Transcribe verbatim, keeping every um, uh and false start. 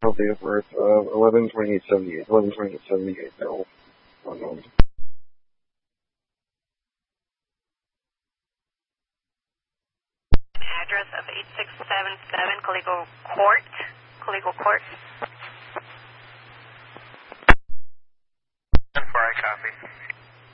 date of birth of eleven twenty-eight seventy-eight. eleven twenty-eight seventy-eight. No. Unknown. Address of eight six seven seven Calico Court. Calico Court. ten four, I copy.